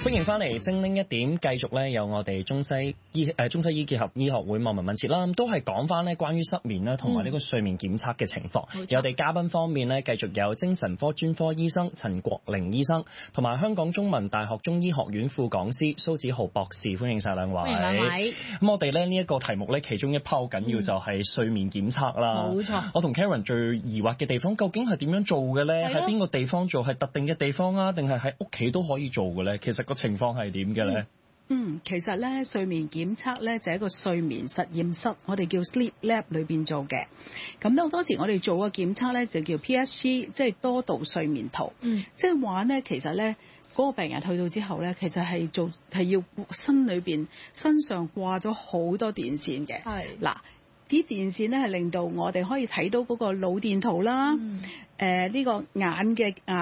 歡迎翻嚟精靈一點，繼續咧有我哋中西醫結合醫學會望聞問切啦，都係講翻咧關於失眠啦同埋呢個睡眠檢測嘅情況。有我哋嘉賓方面咧，繼續有精神科專科醫生陳國齡醫生，同埋香港中文大學中醫學院副講師蘇梓豪博士，歡迎晒兩位。 歡迎兩位。 咁我哋咧呢一個題目咧，其中一 part 緊要就係睡眠檢測啦。 冇錯。我同 Karen 最疑惑嘅地方，究竟係點樣做嘅咧？喺邊個地方做？係特定嘅地方啊，定係喺屋企都可以做嘅咧？其實個情況係點嘅咧？ 其實咧睡眠檢測咧就係一個睡眠實驗室，我哋叫 Sleep Lab 裏邊做嘅。咁咧好多時我哋做個檢測咧就叫 PSG， 即係多度睡眠圖。即係話咧，其實咧嗰個病人去到之後咧，其實係要身上掛咗好多電線嘅。係嗱，啲電線咧係令到我哋可以睇到嗰個腦電圖啦，呢個眼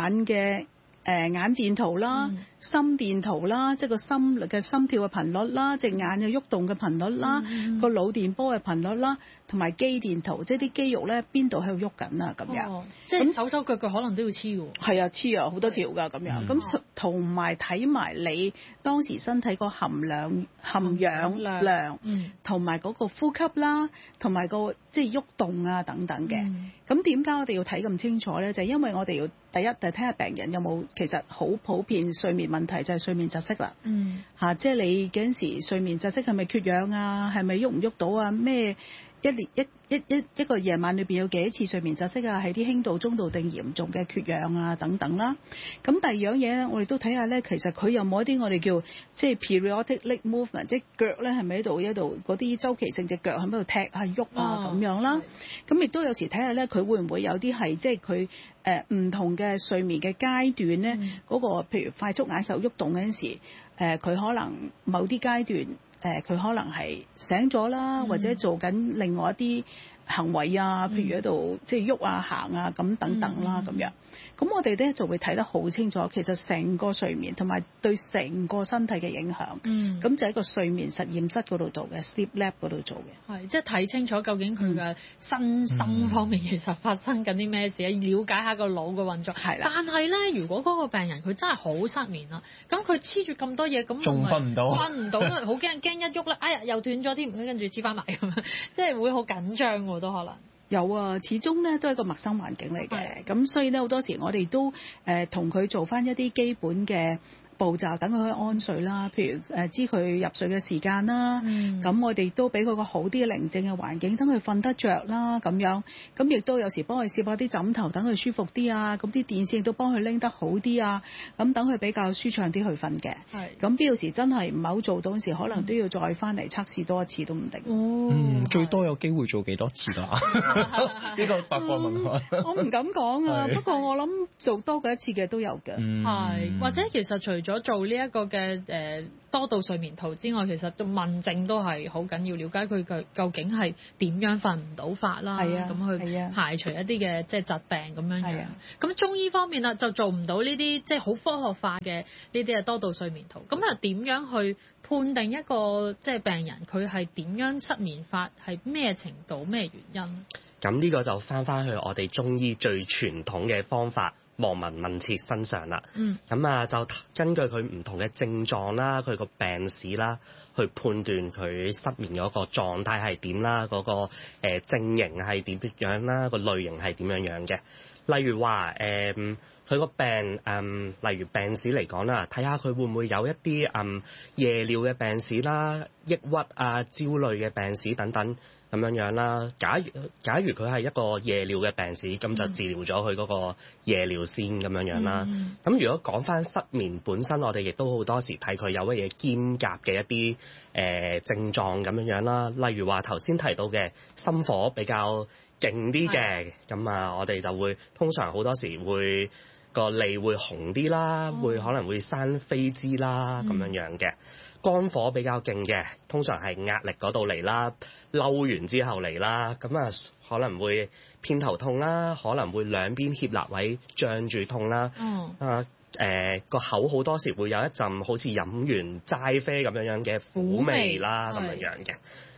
電圖啦，心電圖啦，即係個心嘅心跳嘅頻率啦，隻眼嘅喐動嘅頻率啦，個腦電波嘅頻率啦，同埋肌電圖，即係啲肌肉咧邊度喺度喐緊啊咁樣。 即係手腳可能都要黐㗎。係啊，黐啊，好多條㗎咁樣。咁同埋睇埋你當時身體個含氧量，同埋嗰個呼吸啦，同埋個即係喐動啊等等嘅。咁點解我哋要睇咁清楚咧？就係因為我哋要第一就睇下病人有冇其實好普遍睡眠問題，就係睡眠窒息啦。即係你嗰陣時睡眠窒息係咪缺氧啊？係咪喐唔喐到啊？咩一個夜晚裏邊有幾多次睡眠窒息啊？係啲輕度、中度定嚴重嘅缺氧啊等等啦。咁第二樣嘢咧，我哋都睇下咧，其實佢有冇一啲我哋叫即係 periodic leg movement， 即係腳咧係咪喺度嗰啲周期性隻腳喺度踢下喐啊咁樣啦。咁亦都有時睇下咧，佢會唔會有啲係即係佢唔同嘅睡眠嘅階段咧，嗰個譬如快速眼球喐動嗰陣時，佢可能某啲階段。佢可能係醒咗啦，或者做緊另外一啲行為啊，譬如喺度即係喐啊、行啊咁等等啦咁樣。咁我哋咧就會睇得好清楚，其實成個睡眠同埋對成個身體嘅影響。咁就喺個睡眠實驗室嗰度做嘅 Sleep Lab 嗰度做嘅。 係即係睇清楚究竟佢嘅身心方面其實發生緊啲咩事，了解下個腦嘅運作。係啦。但係咧，如果嗰個病人佢真係好失眠啦，咁佢黐住咁多嘢，咁仲瞓唔到， 好驚一喐咧，哎呀又斷咗添，跟住黐翻埋咁樣，即係會好緊張喎，都可能。 有啊，始終咧都係一個陌生環境嚟嘅，咁所以咧好多時我哋都同佢做翻一啲基本嘅步驟，等佢可以安睡啦。譬如知佢入睡嘅時間啦，咁我哋都俾佢個好啲嘅寧靜嘅環境，等佢瞓得着啦咁樣。咁亦都有時幫佢試下啲枕頭，等佢舒服啲啊。咁啲電線亦都幫佢拎得好啲啊。咁等佢比較舒暢啲去瞓嘅。咁邊有時真係唔係好做到時，可能都要再翻嚟測試多一次都唔定。 最多有機會做幾多次㗎？呢個八卦問題。 我唔敢講啊，不過我諗做多過一次嘅都有嘅。 係，或者其實除咗做呢一個嘅多度睡眠圖之外，其實問症都係好緊要，了解佢究竟係點樣瞓唔到法啦，咁去排除一啲嘅即係疾病咁樣樣。咁中醫方面啦，就做唔到呢啲即係好科學化嘅呢啲嘅多度睡眠圖。咁啊點樣去判定一個即係病人佢係點樣失眠法，係咩程度咩原因？ 咁呢個就翻去我哋中醫最傳統嘅方法，望聞問切身上啦。咁啊就根據佢唔同嘅症狀啦，佢個病史啦，去判斷佢失眠嗰個狀態係點啦，嗰個症型係點樣啦，個類型係點樣嘅。例如話佢個病例如病史嚟講啦，睇下佢會唔會有一啲夜尿嘅病史啦、抑鬱啊、焦慮嘅病史等等咁樣啦。假如佢係一個夜尿嘅病史，咁就治療咗佢嗰個夜尿先咁樣啦。咁如果講翻失眠本身，我哋亦都好多時睇佢有乜嘢兼夾嘅一啲症狀咁樣啦。例如話頭先提到嘅心火比較勁啲嘅，咁啊我哋就會通常好多時會個脷會紅啲啦，會可能會生痱滋啦咁樣嘅。肝火比較勁嘅，通常係壓力嗰度嚟啦，嬲完之後嚟啦，咁啊可能會偏頭痛啦，可能會兩邊脅肋位脹住痛啦。個口好多時會有一陣好似飲完齋啡咁樣嘅苦味啦，咁樣嘅。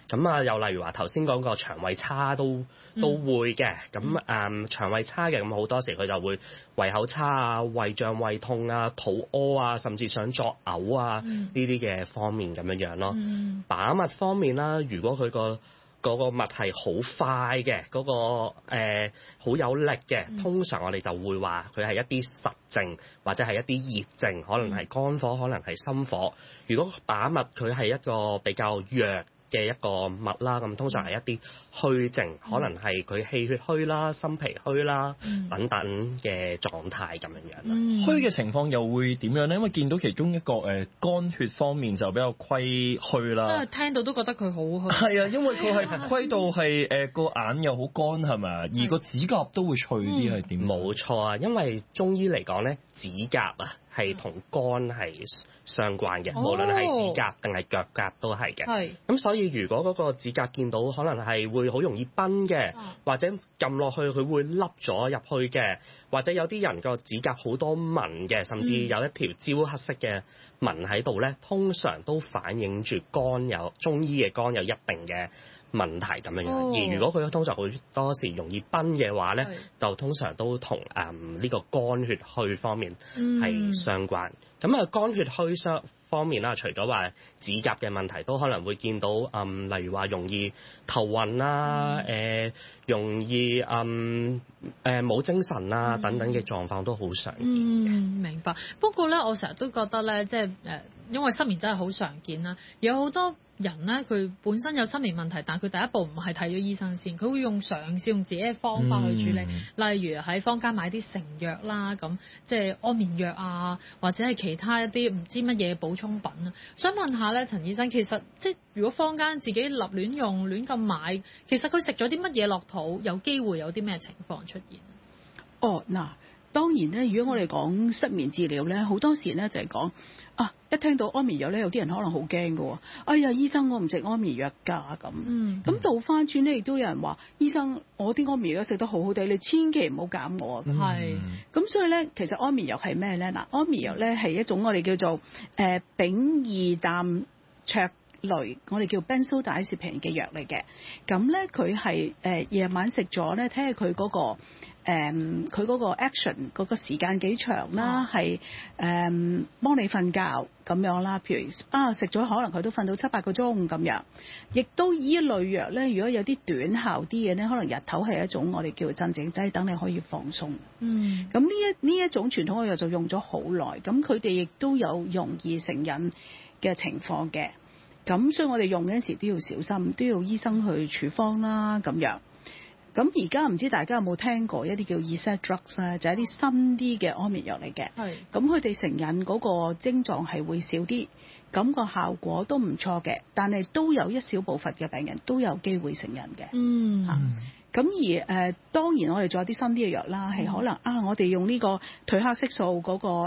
咁啊，又例如話頭先講個腸胃差都會嘅。咁腸胃差嘅，咁好多時佢就會胃口差啊、胃脹、胃痛啊、肚屙啊，甚至想作嘔啊呢啲嘅方面咁樣樣咯。把脈方面啦，如果佢嗰個脈係好快嘅，嗰個好有力嘅，通常我哋就會話佢係一啲實症或者係一啲熱症，可能係肝火，可能係心火。如果把脈佢係一個比較弱嘅一個脈啦，咁通常係一啲虛症，可能係佢氣血虛啦、心脾虛啦等等嘅狀態咁樣樣。 虛嘅情況又會點樣咧？因為見到其中一個肝血方面就比較虧虛啦。 真係聽到都覺得佢好虛。 係啊，因為佢係虧到係個眼又好乾係咪？而個指甲都會脆啲係點？ 冇錯啊，因為中醫嚟講咧，指甲啊係同肝係相關嘅，無論係指甲定係腳甲都係嘅。咁所以如果嗰個指甲見到可能係會好容易崩嘅，或者撳落去佢會凹咗入去嘅，或者有啲人個指甲好多紋嘅，甚至有一條焦黑色嘅紋喺度咧，通常都反映住中醫嘅肝有一定嘅問題咁樣樣。而如果佢通常好多時容易崩嘅話咧，就通常都同呢個肝血虛方面係相關。咁肝血虛方面啦，除咗話指甲嘅問題，都可能會見到例如話容易頭暈啦，容易冇精神啦等等嘅狀況都好常見嘅。 明白。不過咧，我成日都覺得咧，即係因為失眠真係好常見啦，有好多人咧，佢本身有失眠問題，但係佢第一步唔係睇咗醫生先，佢會嘗試用自己嘅方法去處理，例如喺坊間買啲成藥啦，咁即係安眠藥啊，或者係其他一啲唔知乜嘢補充品啊。想問下咧，陳醫生，其實即係如果坊間自己立亂用、亂咁買，其實佢食咗啲乜嘢落肚，有機會有啲咩情況出現？ 嗱。當然咧，如果我哋講失眠治療咧，好多時咧就係講一聽到安眠藥咧，有啲人可能好驚嘅喎。哎呀，醫生我唔食安眠藥㗎咁。咁倒翻轉咧，亦都有人話：醫生，我啲安眠藥食得好好地，你千祈唔好減我。咁所以咧，其實安眠藥係咩咧？嗱，安眠藥咧係一種我哋叫做丙二氮卓類，我哋叫 benzodiazepine 嘅藥嚟嘅。咁咧佢係夜晚食咗咧，睇下佢嗰個。佢嗰個 action 嗰個時間幾長啦，係幫你瞓覺咁樣啦。譬如食咗可能佢都瞓到7-8個鐘咁樣。亦都依類藥咧，如果有啲短效啲嘅咧，可能日頭係一種我哋叫鎮靜劑，等你可以放鬆。咁呢一種傳統嘅藥就用咗好耐，咁佢哋亦都有容易成癮嘅情況嘅。咁所以我哋用嗰陣時都要小心，都要醫生去處方啦咁樣。咁而家唔知大家有冇聽過一啲叫 ESET drugs 咧，就係一啲新啲嘅安眠藥嚟嘅。咁佢哋成癮嗰個症狀係會少啲，咁個效果都唔錯嘅，但係都有一小部分嘅病人都有機會成癮嘅。咁而當然我哋仲有啲新啲嘅藥啦，係可能我哋用呢個褪黑色素嗰個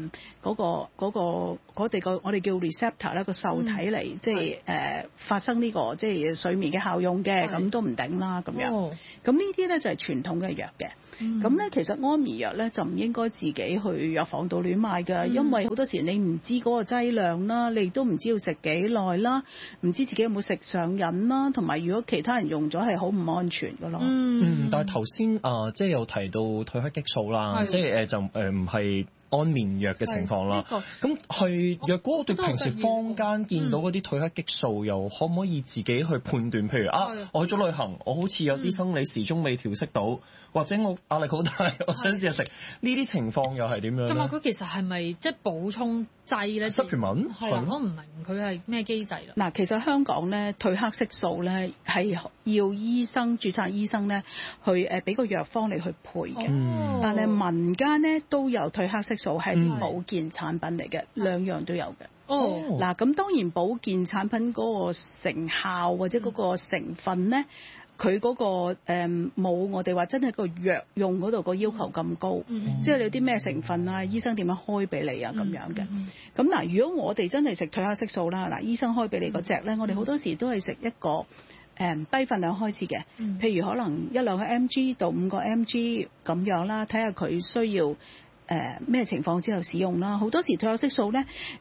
我哋叫 receptor 啦，個受體嚟即係發生呢個即係睡眠嘅效用嘅，咁都唔頂啦咁樣。咁呢啲咧就係傳統嘅藥嘅。咁咧其實安眠藥咧就唔應該自己去藥房度亂買㗎，因為好多時你唔知嗰個劑量啦，你亦都唔知要食幾耐啦，唔知自己有冇食上癮啦，同埋如果其他人用咗係好唔安全㗎咯。 但係頭先即係有提到褪黑激素啦，即係就唔係安眠藥嘅情況啦。咁係若果我哋平時坊間見到嗰啲褪黑激素，又可唔可以自己去判斷？譬如我去咗旅行，我好似有啲生理時鐘未調適到，或者我壓力好大，我想試下食呢啲情況又係點樣咧？ 同埋佢其實係咪即係補充劑咧 ？supplement 係啦，我唔明佢係咩機制啦。 嗱，其實香港咧褪黑色素咧係要醫生註冊醫生咧去俾個藥方嚟去配嘅，但係民間咧都有褪黑色素係啲保健產品嚟嘅，兩樣都有嘅。嗱，咁當然保健產品嗰個成效或者嗰個成分咧，佢嗰個冇我哋話真係個藥用嗰度個要求咁高，即係你有啲咩成分啊，醫生點樣開俾你啊咁樣嘅。咁嗱，如果我哋真係食褪黑色素啦，嗱，醫生開俾你嗰隻咧，我哋好多時都係食一個低分量開始嘅，譬如可能1-2 mg 到5個 mg 咁樣啦，睇下佢需要咩情況之後使用啦。好多時褪黑色素咧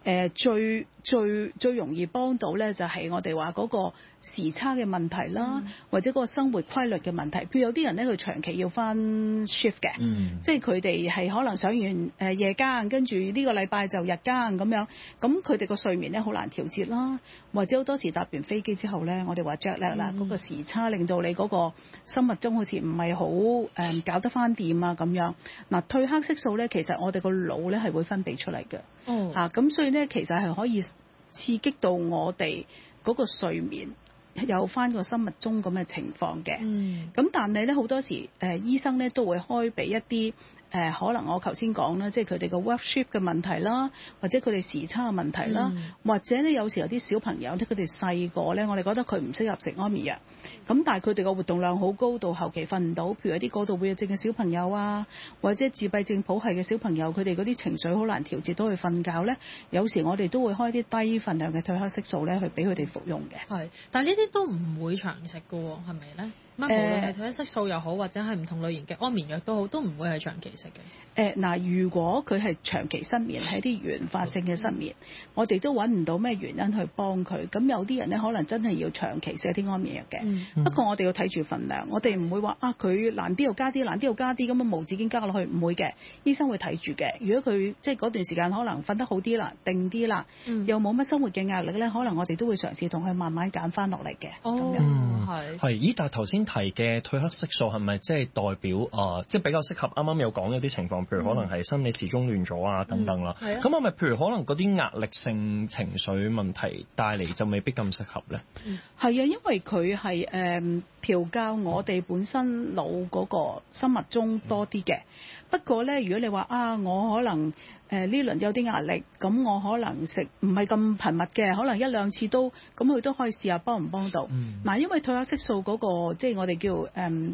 最容易幫到咧，就係我哋話嗰個時差嘅問題啦，或者個生活規律嘅問題。譬如有啲人咧，佢長期要翻 shift 嘅，即係佢哋係可能上完夜更，跟住呢個禮拜就日更咁樣，咁佢哋個睡眠咧好難調節啦，或者好多時搭完飛機之後咧，我哋話 jet lag 啦，嗰個時差令到你嗰個生物鐘好似唔係好搞得翻掂啊咁樣。嗱，褪黑色素咧，其實我哋個腦咧係會分泌出嚟嘅，咁所以咧其實係可以刺激到我哋嗰個睡眠有翻個生物鐘咁嘅情況嘅。咁但係咧好多時醫生咧都會開俾一啲可能我頭先講啦，即係佢哋個 work shift 嘅問題啦，或者佢哋時差嘅問題啦，或者咧有時有啲小朋友咧，佢哋細個咧，我哋覺得佢唔適合食安眠藥，咁但係佢哋個活動量好高，到後期瞓唔到，譬如一啲過度活躍症嘅小朋友啊，或者自閉症譜系嘅小朋友，佢哋嗰啲情緒好難調節到去瞓覺咧，有時我哋都會開啲低分量嘅褪黑色素咧，去俾佢哋服用嘅。 係，但係呢啲都唔會長食㗎喎，係咪咧？無論係褪黑色素又好，或者係唔同類型嘅安眠藥都好，都唔會係長期食嘅。 嗱，如果佢係長期失眠，係啲原發性嘅失眠，我哋都揾唔到咩原因去幫佢。咁有啲人咧，可能真係要長期食一啲安眠藥嘅。不過我哋要睇住份量，我哋唔會話佢難啲又加啲，難啲又加啲，咁樣無止境加落去，唔會嘅。醫生會睇住嘅。如果佢即係嗰段時間可能瞓得好啲啦，定啲啦，又冇乜生活嘅壓力咧，可能我哋都會嘗試同佢慢慢減翻落嚟嘅。 係。 咦？但係頭先提嘅褪黑色素係咪即係代表即係比較適合啱啱有講一啲情況，譬如可能係生理時鐘亂咗啊等等啦。咁係咪譬如可能嗰啲壓力性情緒問題帶嚟就未必咁適合咧？ 係啊，因為佢係調教我哋本身腦嗰個生物鐘多啲嘅。不過咧，如果你話我可能呢輪有啲壓力，咁我可能食唔係咁頻密嘅，可能一兩次都，咁佢都可以試下幫唔幫到。嗱，因為褪黑色素嗰個即係我哋叫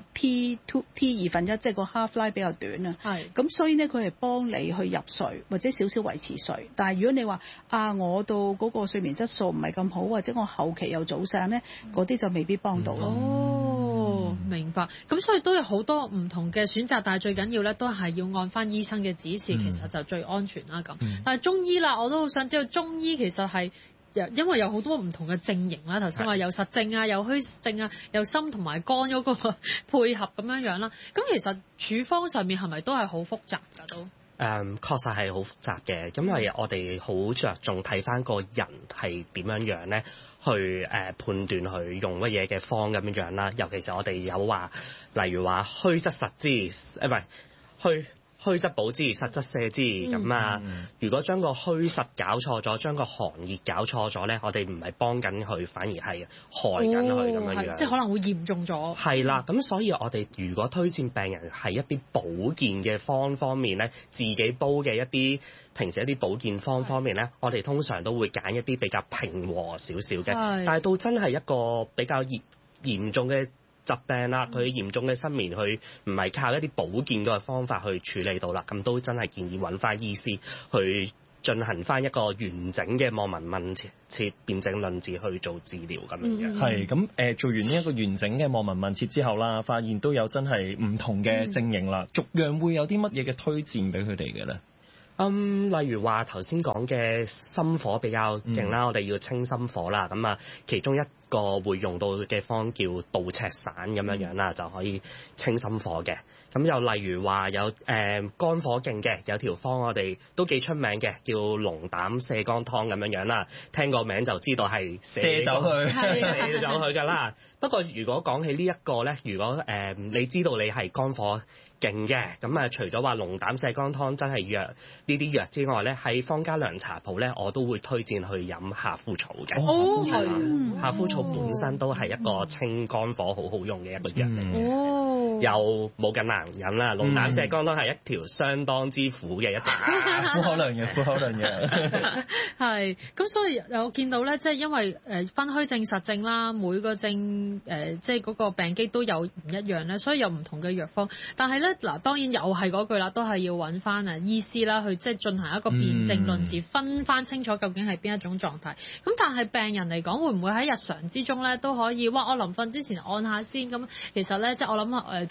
T 2分一，即係個 half life 比較短啊。咁所以呢，佢係幫你去入睡或者少少維持睡。但係如果你話我到嗰個睡眠質素唔係咁好，或者我後期又早醒呢，嗰啲就未必幫到咯。 明白。咁所以都有好多唔同嘅選擇，但係最緊要咧都係要按翻醫生嘅指示，其實就最安全啦咁。但係中醫啦，我都好想知道中醫其實係因為有好多唔同嘅症型啦，頭先話有實症啊，有虛症啊，有心同埋肝嗰個配合咁樣啦。咁其實處方上面係咪都係好複雜㗎都？ 確實係好複雜嘅，因為我哋好着重睇翻個人係點樣咧，去判斷佢用乜嘢嘅方咁樣啦。尤其是我哋有話，例如話虛則實之，唔係虛則補之，實則瀉之咁啊。如果將個虛實搞錯咗，將個寒熱搞錯咗咧，我哋唔係幫緊佢，反而係害緊佢咁樣。 即係可能會嚴重咗。 係啦，咁所以我哋如果推薦病人係一啲保健嘅方面咧，自己煲嘅一啲平時一啲保健方面咧，我哋通常都會揀一啲比較平和少少嘅。但係到真係一個比較嚴重嘅疾病啦，佢嚴重嘅失眠，佢唔係靠一啲保健嘅方法去處理到啦，咁都真係建議揾翻醫師去進行翻一個完整嘅望聞問切辯證論治去做治療咁樣。 係咁做完呢一個完整嘅望聞問切之後啦，發現都有真係唔同嘅症型啦，逐樣會有啲乜嘢嘅推薦俾佢哋嘅咧？ 例如話頭先講嘅心火比較勁啦，我哋要清心火啦，咁啊其中一個會用到嘅方叫杜赤散咁樣啦，就可以清心火嘅。咁又例如話有肝火勁嘅，有條方我哋都幾出名嘅，叫龍膽瀉肝湯咁樣啦。聽個名就知道係瀉走佢，瀉走佢㗎啦。不過如果講起呢一個咧，如果你知道你係肝火勁嘅，咁除咗話龍膽瀉肝湯真係藥呢啲藥之外咧，喺方家涼茶鋪咧，我都會推薦去飲夏枯草嘅。夏枯草本身都係一個清肝火好好用嘅一個藥嚟，又冇咁難飲啦。龍膽瀉肝湯係一條相當之苦嘅一隻苦口良藥，苦口良藥。 係，咁所以我見到咧，即係因為分虛症實症啦，每個症即係嗰個病機都有唔一樣咧，所以有唔同嘅藥方。但係咧嗱，當然又係嗰句啦，都係要揾翻醫師啦，去即係進行一個辯證論治，分翻清楚究竟係邊一種狀態。咁但係病人嚟講，會唔會喺日常之中咧都可以？哇！我臨瞓之前按下先咁，其實咧即係我諗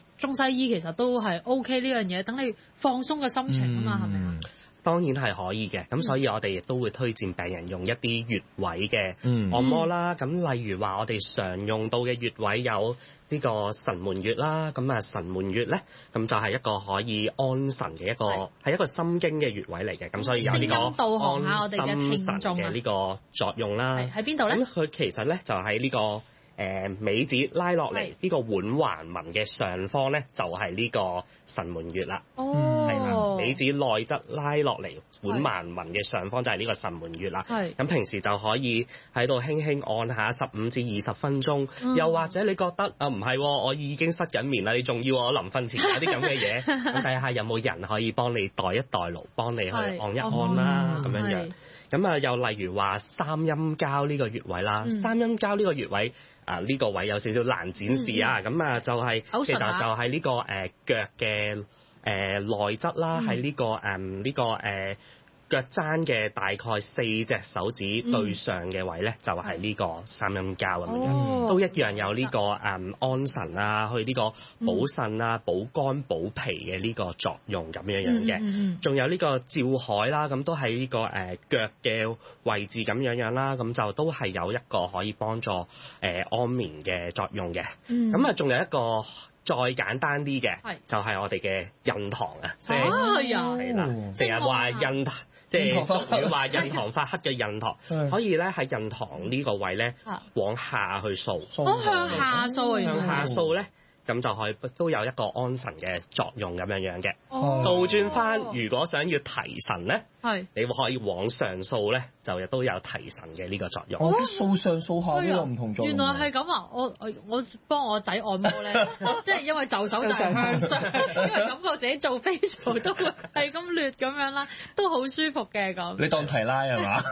中西醫其實都係 OK 呢樣嘢，等你放鬆個心情啊嘛，係咪啊？ 當然係可以嘅，咁所以我哋亦都會推薦病人用一啲穴位嘅按摩啦。咁例如話我哋常用到嘅穴位有呢個神門穴啦。咁啊神門穴咧，咁就係一個可以安神嘅一個，係一個心經嘅穴位嚟嘅。咁所以有呢個安心神嘅呢個作用啦。 喺邊度咧？ 咁佢其實咧就喺呢個尾指拉落嚟呢個腕環紋嘅上方咧，就係呢個神門穴啦。係啦，尾指內側拉落嚟腕環紋嘅上方就係呢個神門穴啦。咁平時就可以喺度輕輕按下15至20分鐘。又或者你覺得唔係，我已經失緊眠啦，你仲要我臨瞓前有啲咁嘅嘢，咁睇下有冇人可以幫你代一代勞，幫你去按一按啦，咁樣樣。咁啊，又例如話三陰交呢個穴位啦，三陰交呢個穴位呢個位有少少難展示啊，咁啊就係其實就係呢個腳嘅內側啦，喺呢個呢個腳踭嘅大概4隻手指對上嘅位咧，就係呢個三陰交咁樣，都一樣有呢個安神啊，去呢個補腎啊、補肝補脾嘅呢個作用咁樣樣嘅。仲有呢個照海啦，咁都喺呢個腳嘅位置咁樣樣啦，咁就都係有一個可以幫助安眠嘅作用嘅。咁啊，仲有一個再簡單啲嘅，就係我哋嘅印堂啊，即係啦，成日話印堂。即係俗語話印堂發黑嘅印堂，可以咧喺印堂呢個位咧往下去掃， 向下掃， 向下掃咧，咁就可以都有一個安神嘅作用咁樣樣嘅。倒轉翻，如果想要提神咧，你可以往上掃咧，就亦都有提神嘅呢個作用。 我啲掃上掃下都有唔同作用。 原來係咁啊！我幫我仔按摩咧，即係因為就手就係向上，因為感覺自己做 facial 都會係咁劣咁樣啦，都好舒服嘅咁。 你當提拉係嘛？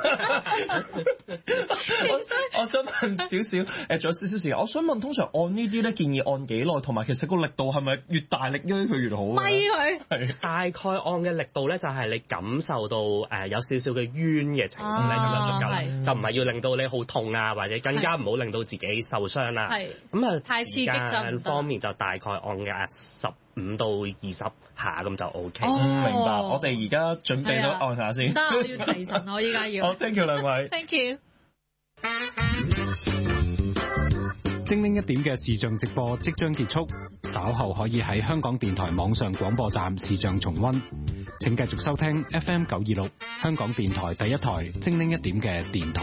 我想問少少，仲有少少時間，我想問通常按呢啲咧，建議按幾耐？同埋其實個力度係咪越大力佢越好？ 咪佢係大概按嘅力度咧，就係你感受到有少少嘅冤嘅程度咧，咁就足夠啦，就唔係要令到你好痛啊，或者更加唔好令到自己受傷啦。咁啊， 太刺激就方面就大概按嘅15到20下咁就 OK。 明白。我哋而家準備都按下先。 得，我要提神，我依家要。 好 ，thank you 兩位。 Thank you。 精靈一點嘅視像直播即將結束，稍後可以喺香港電台網上廣播站視像重溫。請繼續收聽 FM 926香港電台第一台精靈一點嘅電台。